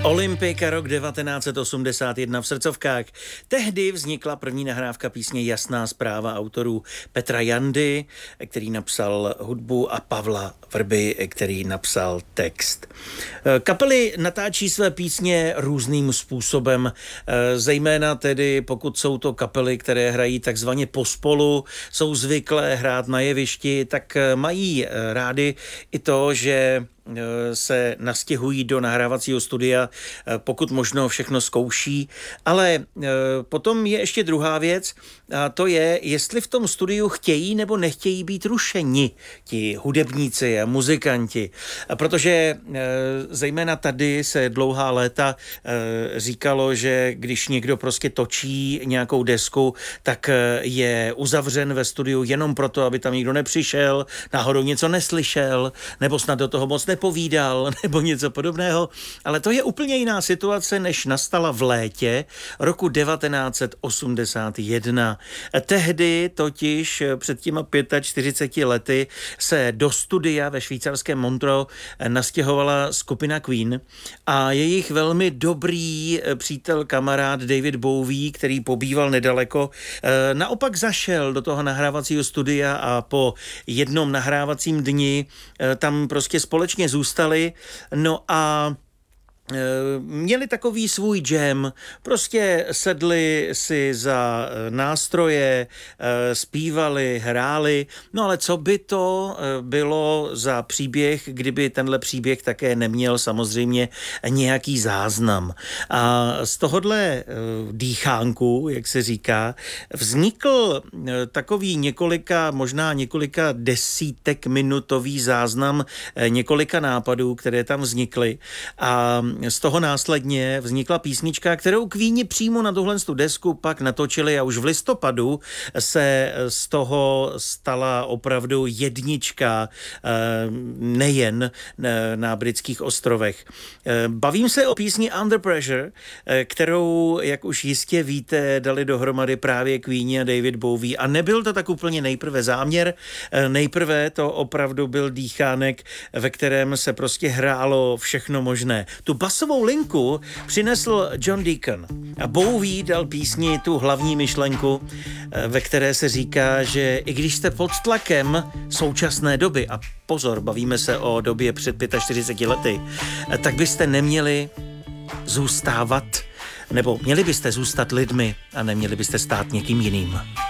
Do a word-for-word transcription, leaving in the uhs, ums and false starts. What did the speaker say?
Olympika, rok devatenáct set osmdesát jedna v srdcovkách. Tehdy vznikla první nahrávka písně Jasná zpráva autorů Petra Jandy, který napsal hudbu, a Pavla Vrby, který napsal text. Kapely natáčí své písně různým způsobem, zejména tedy pokud jsou to kapely, které hrají takzvaně pospolu, jsou zvyklé hrát na jevišti, tak mají rády i to, že se nastěhují do nahrávacího studia, pokud možno všechno zkouší, ale potom je ještě druhá věc, a to je, jestli v tom studiu chtějí nebo nechtějí být rušeni ti hudebníci a muzikanti, protože zejména tady se dlouhá léta říkalo, že když někdo prostě točí nějakou desku, tak je uzavřen ve studiu jenom proto, aby tam nikdo nepřišel, náhodou něco neslyšel, nebo snad do toho moc nepovídal, nebo něco podobného, ale to je úplně jiná situace, než nastala v létě roku devatenáct set osmdesát jedna. Tehdy totiž před těma čtyřiceti pěti lety se do studia ve švýcarském Montreux nastěhovala skupina Queen a jejich velmi dobrý přítel, kamarád David Bowie, který pobýval nedaleko, naopak zašel do toho nahrávacího studia a po jednom nahrávacím dni tam prostě společně zůstali, no a měli takový svůj jam, prostě sedli si za nástroje, zpívali, hráli, no ale co by to bylo za příběh, kdyby tenhle příběh také neměl samozřejmě nějaký záznam. A z tohohle dýchánku, jak se říká, vznikl takový několika, možná několika desítek minutový záznam několika nápadů, které tam vznikly, a z toho následně vznikla písnička, kterou Queeni přímo na tuhle desku pak natočili, a už v listopadu se z toho stala opravdu jednička nejen na britských ostrovech. Bavím se o písni Under Pressure, kterou, jak už jistě víte, dali dohromady právě Queeni a David Bowie, a nebyl to tak úplně nejprve záměr, nejprve to opravdu byl dýchánek, ve kterém se prostě hrálo všechno možné. Tu basovou linku přinesl John Deacon a Bowie dal písni tu hlavní myšlenku, ve které se říká, že i když jste pod tlakem současné doby, a pozor, bavíme se o době před čtyřiceti pěti lety, tak byste neměli zůstávat, nebo měli byste zůstat lidmi a neměli byste stát někým jiným.